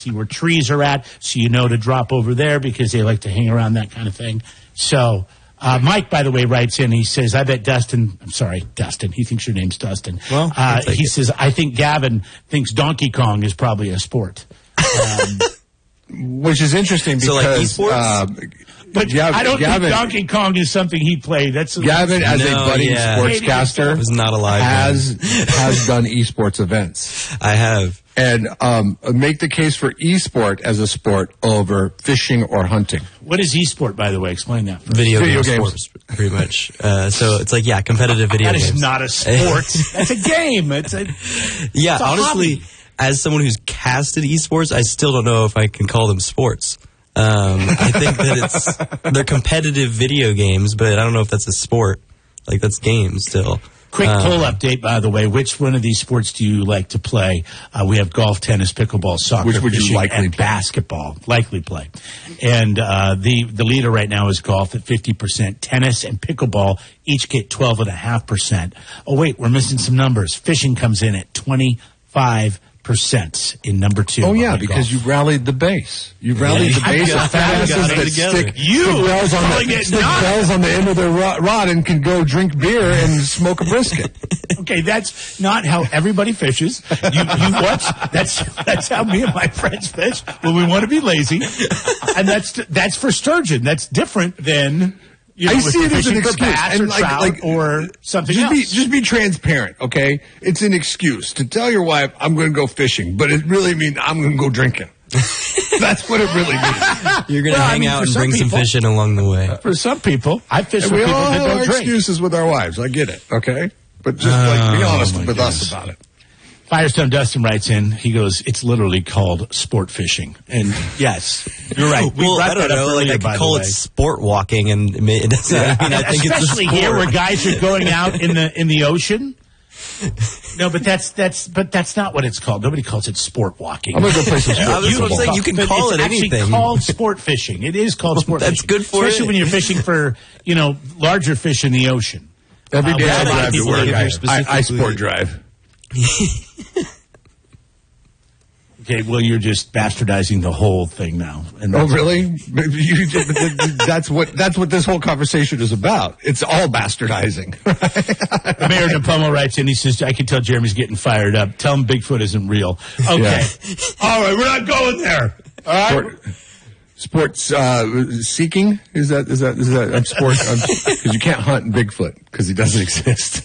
see where trees are at, so you know to drop over there because they like to hang around that kind of thing. So Mike, by the way, writes in. He says, I bet Dustin, he thinks your name's Dustin. Well, he says, I think Gavin thinks Donkey Kong is probably a sport. Which is interesting because... So like esports? But I don't think Donkey Kong is something he played. Gavin, as a budding sportscaster, was not alive has done esports events. I have. And make the case for esport as a sport over fishing or hunting. What is esport, by the way? Explain that. Video games. Sports, pretty much. So it's like, competitive video games. That is not a sport. That's a game. It's a honestly, hobby. As someone who's casted esports, I still don't know if I can call them sports. I think that they're competitive video games, but I don't know if that's a sport. Like, that's games still. Quick poll update, by the way. Which one of these sports do you like to play? We have golf, tennis, pickleball, soccer, which would you likely and play? Basketball. Likely play. And the leader right now is golf at 50%. Tennis and pickleball each get 12.5%. Oh, wait, we're missing some numbers. Fishing comes in at 25% in number 2. Oh, yeah, because golf. You rallied the base. You rallied the base of fat asses that stick bells on the end of their rod and can go drink beer and smoke a brisket. Okay, that's not how everybody fishes. You watch. That's how me and my friends fish when we want to be lazy, and that's for sturgeon. That's different than. I see it as an excuse, and or something else. Just be transparent, okay? It's an excuse to tell your wife, I'm going to go fishing, but it really means I'm going to go drinking. That's what it really means. You're going to hang out and bring some fish in along the way. For some people, I fish with people that don't drink. Excuses with our wives. I get it, okay? But just be honest with us about it. Firestone Dustin writes in, he goes, it's literally called sport fishing. And yes, you're right. Well, I don't know, I could call it sport walking, and it doesn't, I think especially it's here where guys are going out in the ocean. No, but that's not what it's called. Nobody calls it sport walking. I'm going to go play some sport. I'm saying you can call it anything. It's actually called sport fishing. It is called sport fishing. That's good for especially when you're fishing for, larger fish in the ocean. Every day I drive to work. I sport drive. Okay, well, you're just bastardizing the whole thing now. Oh, really? That's what this whole conversation is about. It's all bastardizing. Mayor Napomo writes in, he says, I can tell Jeremy's getting fired up. Tell him Bigfoot isn't real. Okay. Yeah. All right, we're not going there. All right. Sports seeking? Is that sport? Because you can't hunt Bigfoot because he doesn't exist.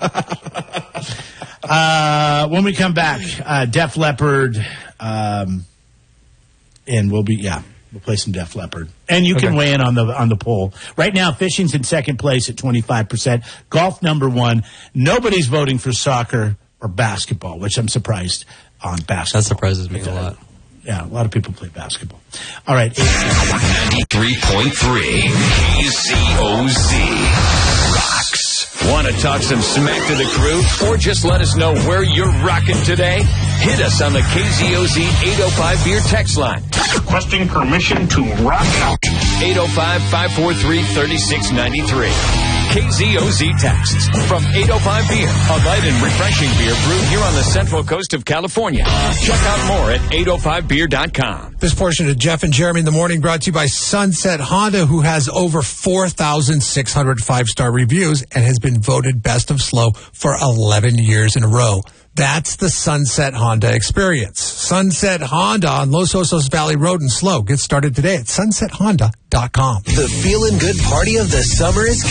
When we come back, Def Leppard, and we'll play some Def Leppard. And you can weigh in on the poll. Right now, fishing's in second place at 25%. Golf number 1. Nobody's voting for soccer or basketball, which I'm surprised on basketball. That surprises me a lot. Yeah, a lot of people play basketball. All right. 93.3 KZOZ rocks. Want to talk some smack to the crew? Or just let us know where you're rocking today? Hit us on the KZOZ 805 Beer text line. Requesting permission to rock out. 805-543-3693. KZOZ texts from 805 Beer, a light and refreshing beer brewed here on the Central Coast of California. Check out more at 805beer.com. This portion of Jeff and Jeremy in the Morning brought to you by Sunset Honda, who has over 4,600 five-star reviews and has been voted best of slow for 11 years in a row. That's the Sunset Honda experience. Sunset Honda on Los Osos Valley Road in SLO. Get started today at sunsethonda.com. The feeling good party of the summer is